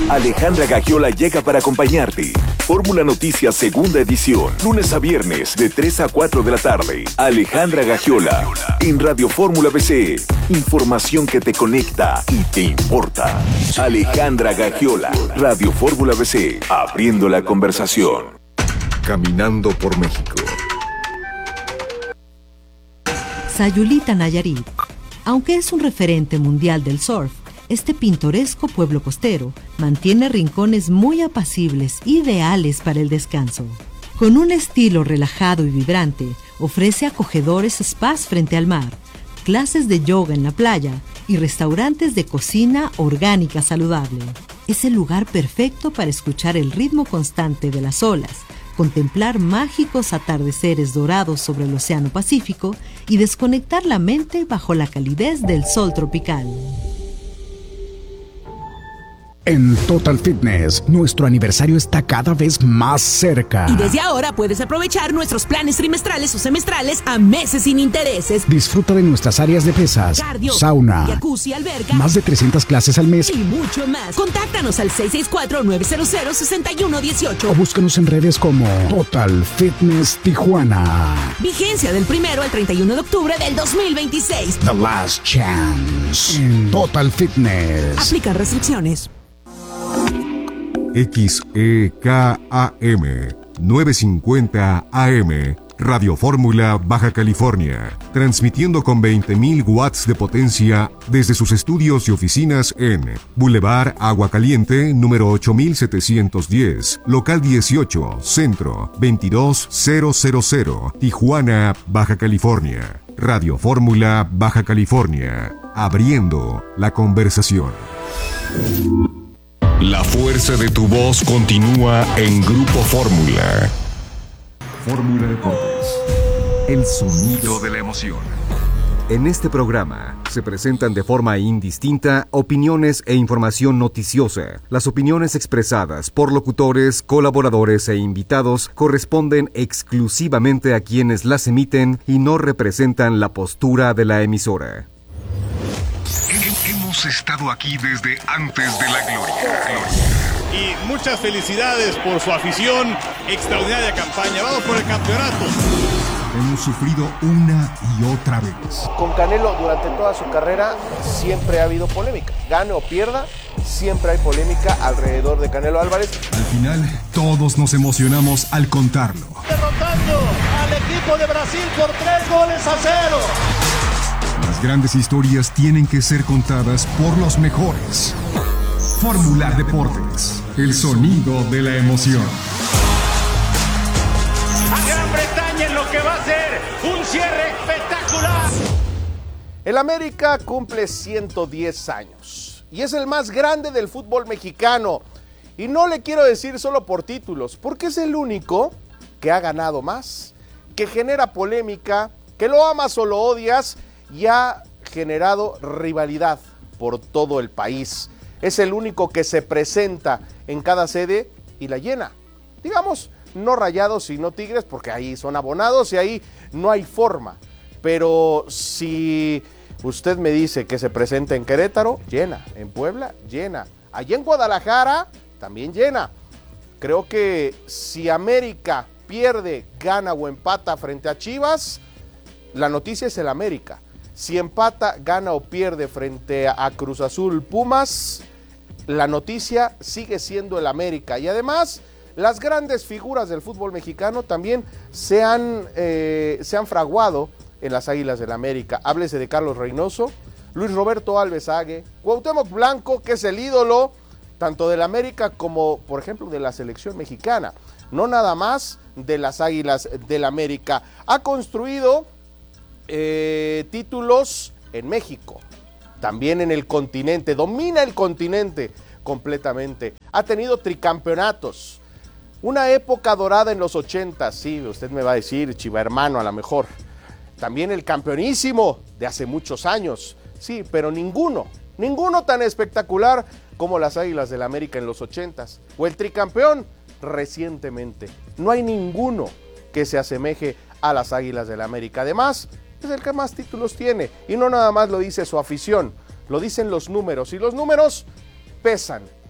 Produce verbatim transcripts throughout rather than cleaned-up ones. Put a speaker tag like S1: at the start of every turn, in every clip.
S1: Alejandra Gagiola llega para acompañarte. Fórmula Noticias segunda edición, lunes a viernes de tres a cuatro de la tarde. Alejandra Gagiola en Radio Fórmula B C. Información que te conecta y te importa. Alejandra Gagiola, Radio Fórmula B C, abriendo la conversación. Caminando por México.
S2: Sayulita, Nayarit. Aunque es un referente mundial del surf, este pintoresco pueblo costero mantiene rincones muy apacibles, ideales para el descanso. Con un estilo relajado y vibrante, ofrece acogedores spas frente al mar, clases de yoga en la playa y restaurantes de cocina orgánica saludable. Es el lugar perfecto para escuchar el ritmo constante de las olas, contemplar mágicos atardeceres dorados sobre el Océano Pacífico y desconectar la mente bajo la calidez del sol tropical.
S3: En Total Fitness, nuestro aniversario está cada vez más cerca.
S4: Y desde ahora puedes aprovechar nuestros planes trimestrales o semestrales a meses sin intereses.
S3: Disfruta de nuestras áreas de pesas,
S4: cardio,
S3: sauna,
S4: jacuzzi, alberca,
S3: más de trescientas clases al mes
S4: y mucho más. Contáctanos al seis seis cuatro, nueve cero cero, seis uno uno ocho
S3: o búscanos en redes como Total Fitness Tijuana.
S4: Vigencia del primero al treinta y uno de octubre del dos mil veintiséis.
S3: The Last Chance en Total Fitness.
S4: Aplican restricciones.
S5: X E K A M novecientos cincuenta A M, Radio Fórmula Baja California, transmitiendo con veinte mil watts de potencia desde sus estudios y oficinas en Boulevard Agua Caliente, número ocho mil setecientos diez, local dieciocho, Centro, veintidós mil, Tijuana, Baja California. Radio Fórmula Baja California, abriendo la conversación.
S1: La fuerza de tu voz continúa en Grupo Fórmula.
S5: Fórmula Deportes, el sonido de la emoción. En este programa se presentan de forma indistinta opiniones e información noticiosa. Las opiniones expresadas por locutores, colaboradores e invitados corresponden exclusivamente a quienes las emiten y no representan la postura de la emisora.
S1: Hemos estado aquí desde antes de la gloria.
S6: Y muchas felicidades por su afición, extraordinaria campaña. Vamos por el campeonato.
S5: Hemos sufrido una y otra vez.
S7: Con Canelo durante toda su carrera siempre ha habido polémica. Gane o pierda, siempre hay polémica alrededor de Canelo Álvarez.
S5: Al final, todos nos emocionamos al contarlo.
S8: Derrotando al equipo de Brasil por tres goles a cero.
S5: Las grandes historias tienen que ser contadas por los mejores. Fórmula Deportes, el sonido de la emoción.
S8: A Gran Bretaña en lo que va a ser un cierre espectacular.
S7: El América cumple ciento diez años y es el más grande del fútbol mexicano. Y no le quiero decir solo por títulos, porque es el único que ha ganado más, que genera polémica, que lo amas o lo odias, y ha generado rivalidad por todo el país. Es el único que se presenta en cada sede y la llena. Digamos, no Rayados sino Tigres, porque ahí son abonados y ahí no hay forma. Pero si usted me dice que se presenta en Querétaro, llena. En Puebla, llena. Allí en Guadalajara, también llena. Creo que si América pierde, gana o empata frente a Chivas, la noticia es el América. Si empata, gana o pierde frente a Cruz Azul, Pumas, la noticia sigue siendo el América. Y además, las grandes figuras del fútbol mexicano también se han, eh, se han fraguado en las Águilas del América. Háblese de Carlos Reynoso, Luis Roberto Alves Ague, Cuauhtémoc Blanco, que es el ídolo tanto del América como, por ejemplo, de la selección mexicana. No nada más de las Águilas del América. Ha construido Eh, títulos en México, también en el continente, domina el continente completamente, ha tenido tricampeonatos, una época dorada en los ochentas, sí, usted me va a decir, Chiva hermano, a lo mejor, también el campeonísimo de hace muchos años, sí, pero ninguno, ninguno tan espectacular como las Águilas del América en los ochentas, o el tricampeón recientemente, no hay ninguno que se asemeje a las Águilas del América. Además, es el que más títulos tiene, y no nada más lo dice su afición, lo dicen los números, y los números pesan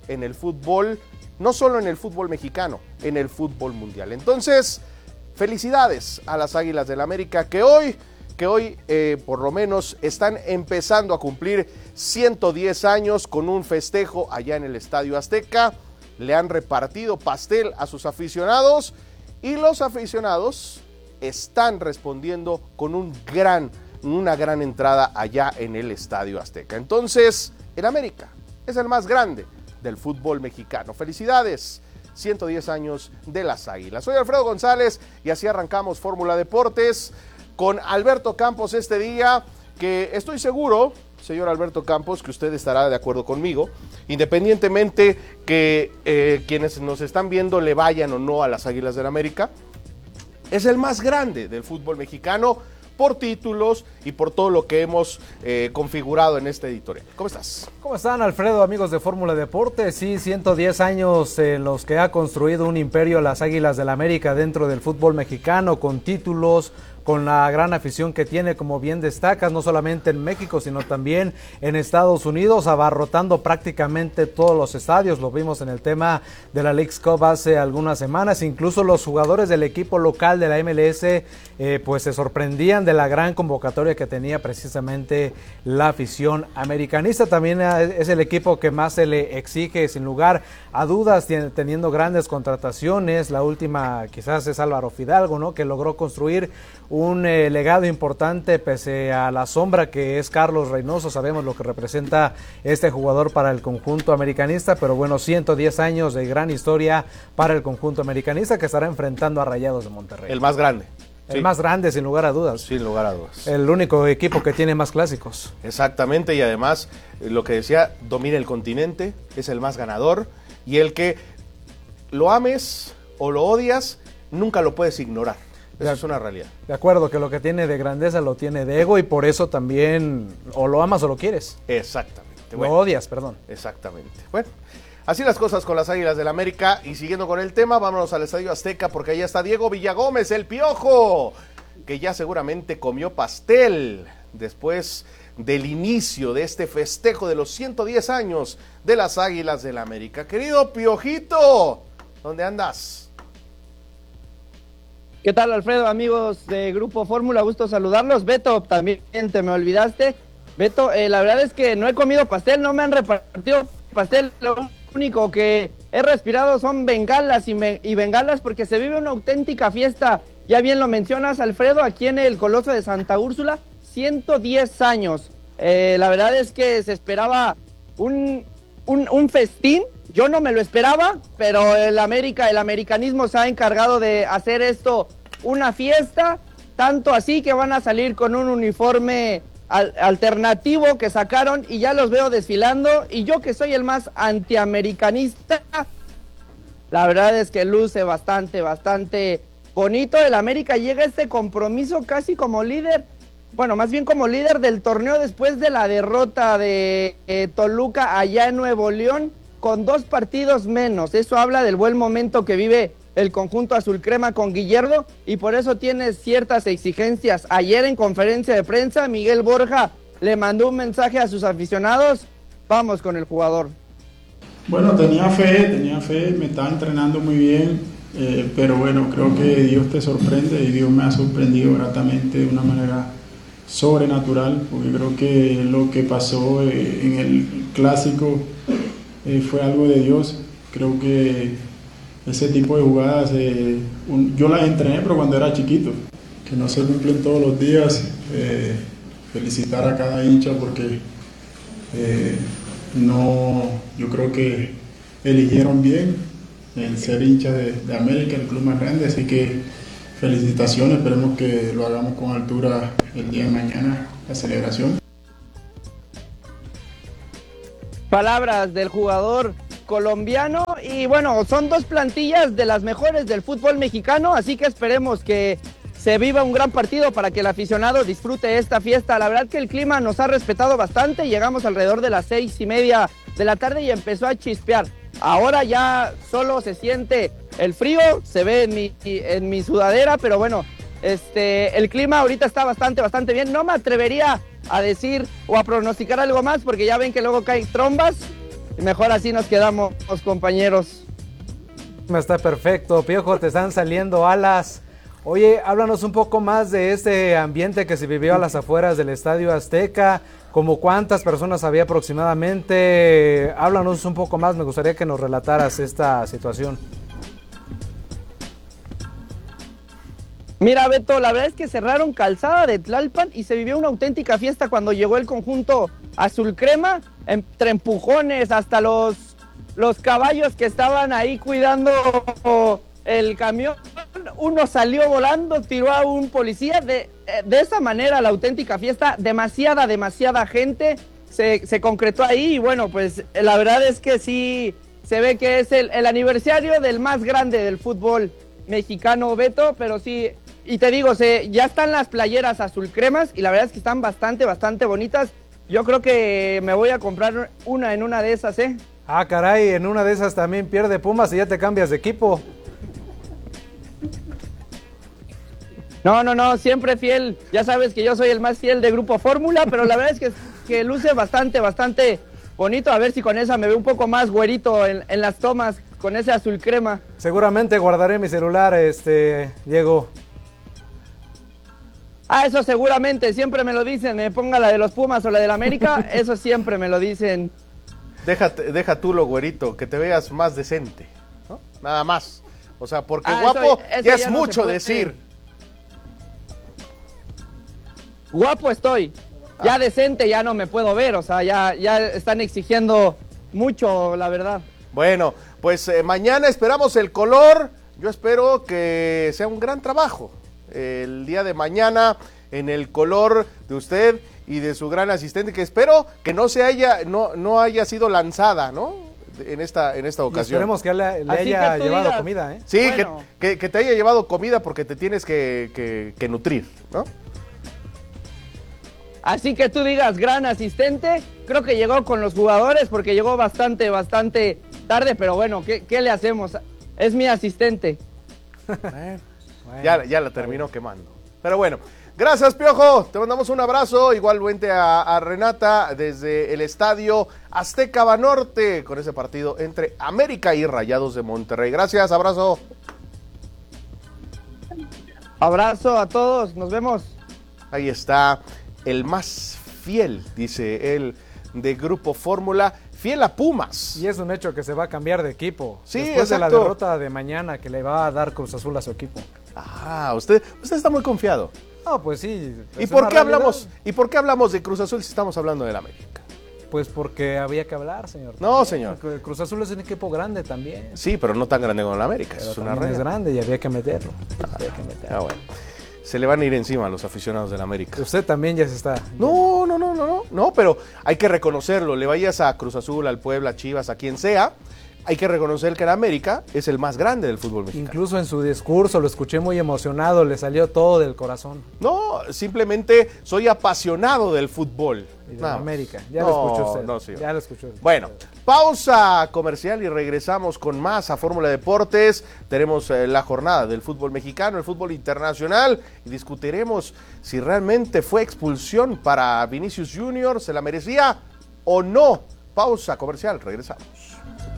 S7: en el fútbol, no solo en el fútbol mexicano, en el fútbol mundial. Entonces, felicidades a las Águilas del América que hoy, que hoy eh, por lo menos están empezando a cumplir ciento diez años con un festejo allá en el Estadio Azteca. Le han repartido pastel a sus aficionados y los aficionados están respondiendo con un gran, una gran entrada allá en el Estadio Azteca. Entonces, el América es el más grande del fútbol mexicano. Felicidades, ciento diez años de las Águilas. Soy Alfredo González y así arrancamos Fórmula Deportes con Alberto Campos este día, que estoy seguro, señor Alberto Campos, que usted estará de acuerdo conmigo, independientemente que eh, quienes nos están viendo le vayan o no a las Águilas del América, es el más grande del fútbol mexicano por títulos y por todo lo que hemos eh, configurado en este editorial. ¿Cómo estás?
S9: ¿Cómo están, Alfredo, amigos de Fórmula Deportes? Sí, ciento diez años en los que ha construido un imperio las Águilas del América dentro del fútbol mexicano, con títulos, con la gran afición que tiene, como bien destacas, no solamente en México, sino también en Estados Unidos, abarrotando prácticamente todos los estadios. Lo vimos en el tema de la Leagues Cup hace algunas semanas. Incluso los jugadores del equipo local de la M L S eh, pues se sorprendían de la gran convocatoria que tenía precisamente la afición americanista. También es el equipo que más se le exige, sin lugar a dudas, teniendo grandes contrataciones. La última quizás es Álvaro Fidalgo, ¿no?, que logró construir un eh, legado importante pese a la sombra que es Carlos Reynoso. Sabemos lo que representa este jugador para el conjunto americanista, pero bueno, ciento diez años de gran historia para el conjunto americanista, que estará enfrentando a Rayados de Monterrey.
S7: El más grande.
S9: El
S7: sí.
S9: más grande, sin lugar a dudas.
S7: Sin lugar a dudas.
S9: El único equipo que tiene más clásicos.
S7: Exactamente, y además, lo que decía, domina el continente, es el más ganador, y el que lo ames o lo odias, nunca lo puedes ignorar. Eso es una realidad.
S9: De acuerdo, que lo que tiene de grandeza lo tiene de ego, y por eso también o lo amas o lo quieres.
S7: Exactamente.
S9: Lo
S7: bueno,
S9: odias, perdón.
S7: Exactamente. Bueno, así las cosas con las Águilas del América, y siguiendo con el tema, vámonos al Estadio Azteca, porque allá está Diego Villagómez, el Piojo, que ya seguramente comió pastel después del inicio de este festejo de los ciento diez años de las Águilas del América. Querido Piojito, ¿dónde andas?
S10: ¿Qué tal, Alfredo? Amigos de Grupo Fórmula, gusto saludarlos. Beto, también te me olvidaste. Beto, eh, la verdad es que no he comido pastel, no me han repartido pastel. Lo único que he respirado son bengalas y, me, y bengalas, porque se vive una auténtica fiesta. Ya bien lo mencionas, Alfredo, aquí en el Coloso de Santa Úrsula, ciento diez años. Eh, la verdad es que se esperaba un, un, un festín. Yo no me lo esperaba, pero el América, el americanismo se ha encargado de hacer esto una fiesta, tanto así que van a salir con un uniforme al, alternativo que sacaron, y ya los veo desfilando, y yo que soy el más antiamericanista, la verdad es que luce bastante, bastante bonito. El América llega a este compromiso casi como líder, bueno, más bien como líder del torneo después de la derrota de eh, Toluca allá en Nuevo León, con dos partidos menos. Eso habla del buen momento que vive el conjunto azul crema con Guillermo, y por eso tiene ciertas exigencias. Ayer en conferencia de prensa, Miguel Borja le mandó un mensaje a sus aficionados. Vamos con el jugador.
S11: Bueno, tenía fe, tenía fe, me estaba entrenando muy bien, eh, pero bueno, creo que Dios te sorprende, y Dios me ha sorprendido gratamente de una manera sobrenatural, porque creo que lo que pasó eh, en el clásico Eh, fue algo de Dios. Creo que ese tipo de jugadas eh, un, yo las entrené, pero cuando era chiquito, que no se cumplen todos los días. eh, felicitar a cada hincha, porque eh, no, yo creo que eligieron bien el ser hincha de, de América, el club más grande, así que felicitaciones. Esperemos que lo hagamos con altura el día de mañana, la celebración.
S10: Palabras del jugador colombiano, y bueno, son dos plantillas de las mejores del fútbol mexicano, así que esperemos que se viva un gran partido para que el aficionado disfrute esta fiesta. La verdad que el clima nos ha respetado bastante, llegamos alrededor de las seis y media de la tarde y empezó a chispear. Ahora ya solo se siente el frío, se ve en mi, en mi sudadera, pero bueno, este, el clima ahorita está bastante, bastante bien. No me atrevería a decir o a pronosticar algo más, porque ya ven que luego caen trombas, mejor así nos quedamos, compañeros.
S9: Está perfecto, Piojo, te están saliendo alas. Oye, háblanos un poco más de este ambiente que se vivió a las afueras del Estadio Azteca. ¿Como cuántas personas había aproximadamente? Háblanos un poco más, me gustaría que nos relataras esta situación.
S10: Mira, Beto, la verdad es que cerraron Calzada de Tlalpan y se vivió una auténtica fiesta cuando llegó el conjunto azul crema, entre empujones, hasta los, los caballos que estaban ahí cuidando el camión. Uno salió volando, tiró a un policía. De, de esa manera, la auténtica fiesta, demasiada, demasiada gente se, se concretó ahí. Y bueno, pues la verdad es que sí se ve que es el, el aniversario del más grande del fútbol mexicano, Beto, pero sí. Y te digo, se, ya están las playeras azul cremas y la verdad es que están bastante, bastante bonitas. Yo creo que me voy a comprar una en una de esas, ¿eh?
S9: Ah, caray, en una de esas también pierde Pumas y ya te cambias de equipo.
S10: No, no, no, siempre fiel. Ya sabes que yo soy el más fiel de Grupo Fórmula, pero la verdad es que, que luce bastante, bastante bonito. A ver si con esa me veo un poco más güerito en, en las tomas, con ese azul crema.
S9: Seguramente guardaré mi celular, este, Diego.
S10: Ah, eso seguramente, siempre me lo dicen, me ponga la de los Pumas o la del América, eso siempre me lo dicen.
S7: Déjate, deja tú lo güerito, que te veas más decente, ¿no? Nada más. O sea, porque
S10: ah,
S7: guapo
S10: eso, eso
S7: ya
S10: ya
S7: es
S10: no
S7: mucho decir.
S10: Guapo estoy, ya ah. decente ya no me puedo ver, o sea, ya, ya están exigiendo mucho, la verdad.
S7: Bueno, pues eh, mañana esperamos el color, yo espero que sea un gran trabajo. El día de mañana en el color de usted y de su gran asistente, que espero que no se haya no no haya sido lanzada, ¿no? En esta en esta ocasión.
S9: Y esperemos que le, le haya que llevado digas, comida, ¿eh?
S7: Sí, bueno. que, que, que te haya llevado comida porque te tienes que, que, que nutrir, ¿no?
S10: Así que tú digas gran asistente, creo que llegó con los jugadores porque llegó bastante, bastante tarde, pero bueno, ¿qué, qué le hacemos? Es mi asistente.
S7: Bueno. Bueno, ya, ya la terminó quemando. Pero bueno, gracias, Piojo. Te mandamos un abrazo. Igualmente a, a Renata desde el Estadio Azteca Banorte con ese partido entre América y Rayados de Monterrey. Gracias, abrazo.
S10: Abrazo a todos, nos vemos.
S7: Ahí está el más fiel, dice él, de Grupo Fórmula. Fiel a Pumas.
S9: Y es un hecho que se va a cambiar de equipo.
S7: Sí,
S9: después
S7: exacto.
S9: de la derrota de mañana que le va a dar Cruz Azul a su equipo.
S7: Ah, usted, usted está muy confiado.
S9: No, pues sí.
S7: ¿Y por qué hablamos? ¿Y por qué hablamos de Cruz Azul si estamos hablando del América?
S9: Pues porque había que hablar, señor.
S7: No, señor.
S9: Cruz Azul es un equipo grande también.
S7: Sí, pero no tan grande como el América.
S9: Pero
S7: es una
S9: es grande y había que meterlo.
S7: Ah,
S9: había que meterlo.
S7: Ah, bueno. Se le van a ir encima a los aficionados del América.
S9: Usted también ya se está.
S7: No, no, no, no, no, no, pero hay que reconocerlo. Le vayas a Cruz Azul, al Puebla, a Chivas, a quien sea, hay que reconocer que el América es el más grande del fútbol mexicano.
S9: Incluso en su discurso lo escuché muy emocionado, le salió todo del corazón.
S7: No, simplemente soy apasionado del fútbol.
S9: Y de la América, ya
S7: no,
S9: lo escuchó usted.
S7: No, sí.
S9: Ya lo escuchó usted.
S7: Bueno, pausa comercial y regresamos con más a Fórmula Deportes. Tenemos eh, la jornada del fútbol mexicano, el fútbol internacional y discutiremos si realmente fue expulsión para Vinicius Junior, ¿se la merecía o no? Pausa comercial, regresamos.